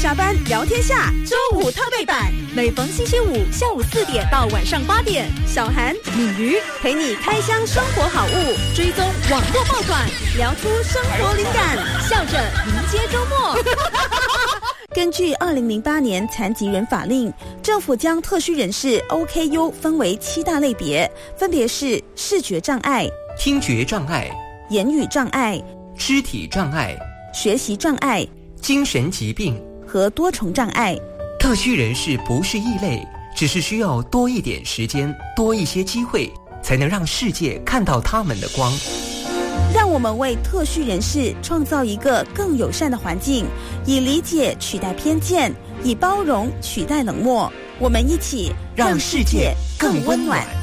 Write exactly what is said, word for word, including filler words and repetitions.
下班聊天下周五特备版，每逢星期五下午四点到晚上八点，小韩、敏瑜陪你开箱生活好物，追踪网络爆款，聊出生活灵感，笑着迎接周末。根据二零零八年残疾人法令，政府将特需人士 O K U 分为七大类别，分别是视觉障碍、 听觉障碍、 言语障碍、 肢体障碍、 学习障碍、 精神疾病和多重障碍。 特需人士不是异类，只是需要多一点时间，多一些机会，才能让世界看到他们的光。 让我们为特需人士创造一个更友善的环境，以理解取代偏见，以包容取代冷漠。我们一起让世界更温暖。